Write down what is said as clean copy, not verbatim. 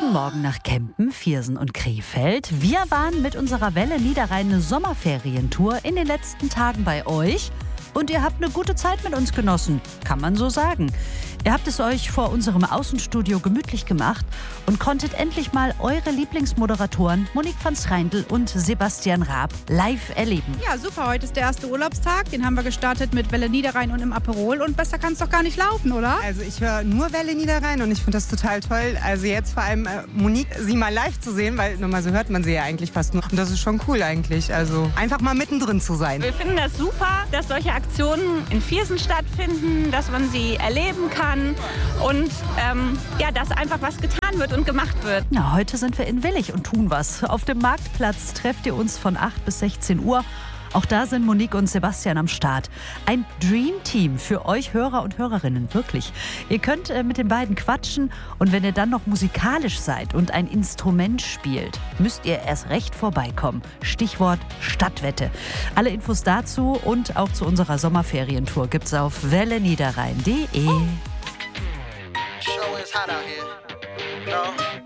Guten Morgen nach Kempen, Viersen und Krefeld. Wir waren mit unserer Welle Niederrhein Sommerferientour in den letzten Tagen bei euch. Und ihr habt eine gute Zeit mit uns genossen, kann man so sagen. Ihr habt es euch vor unserem Außenstudio gemütlich gemacht und konntet endlich mal eure Lieblingsmoderatoren Monique van Schreindl und Sebastian Raab live erleben. Ja, super. Heute ist der erste Urlaubstag. Den haben wir gestartet mit Welle Niederrhein und im Aperol. Und besser kann es doch gar nicht laufen, oder? Also ich höre nur Welle Niederrhein und ich finde das total toll. Also jetzt vor allem Monique, sie mal live zu sehen, weil normal so hört man sie ja eigentlich fast nur. Und das ist schon cool eigentlich. Also einfach mal mittendrin zu sein. Wir finden das super, dass solche Aktionen in Viersen stattfinden, dass man sie erleben kann und dass einfach was getan wird und gemacht wird. Na, heute sind wir in Willich und tun was. Auf dem Marktplatz trefft ihr uns von 8 bis 16 Uhr. Auch da sind Monique und Sebastian am Start. Ein Dream-Team für euch Hörer und Hörerinnen, wirklich. Ihr könnt mit den beiden quatschen und wenn ihr dann noch musikalisch seid und ein Instrument spielt, müsst ihr erst recht vorbeikommen. Stichwort Stadtwette. Alle Infos dazu und auch zu unserer Sommerferientour gibt's auf welleniederrhein.de. Show is hot out here. No.